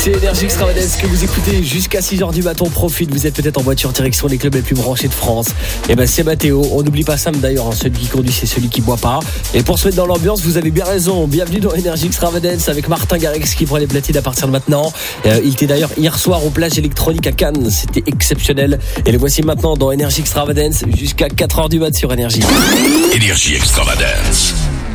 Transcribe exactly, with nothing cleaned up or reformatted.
C'est Énergie Extravagance que vous écoutez jusqu'à six heures du matin. Profite, vous êtes peut-être en voiture direction les clubs les plus branchés de France. Et ben c'est Mathéo, on n'oublie pas Sam d'ailleurs, hein. Celui qui conduit c'est celui qui boit pas. Et pour se mettre dans l'ambiance, vous avez bien raison. Bienvenue dans Énergie Extravagance avec Martin Garrix qui prend les platines à partir de maintenant. euh, Il était d'ailleurs hier soir aux plages électroniques à Cannes, c'était exceptionnel. Et le voici maintenant dans Énergie Extravagance jusqu'à quatre heures du mat sur Énergie. Énergie Extravagance.